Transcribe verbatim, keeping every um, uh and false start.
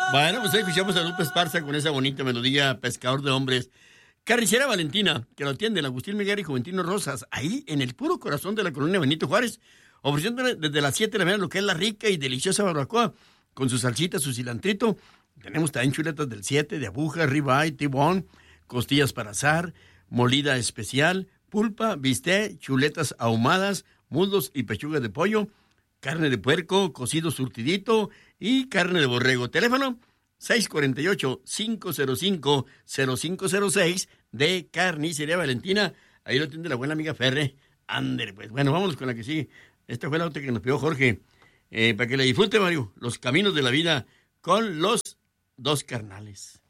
Bueno, pues escuchamos a Lupe Esparza con esa bonita melodía, Pescador de Hombres. Carnicera Valentina, que lo atienden Agustín Miguel y Juventino Rosas, ahí en el puro corazón de la colonia Benito Juárez, ofreciéndole desde las siete de la mañana lo que es la rica y deliciosa barbacoa, con su salsita, su cilantrito. Tenemos también chuletas del siete, de aguja, ribeye, tibón, costillas para asar, molida especial, pulpa, bistec, chuletas ahumadas, muslos y pechugas de pollo, carne de puerco, cocido surtidito y carne de borrego. Teléfono seis cuatro ocho, cinco cero cinco, cero cinco cero seis de Carnicería Valentina. Ahí lo tiene la buena amiga Ferre. Ándale, pues. Bueno, vámonos con la que sigue. Esta fue la otra que nos pidió Jorge. Eh, para que le disfrute, Mario, los caminos de la vida con los dos carnales.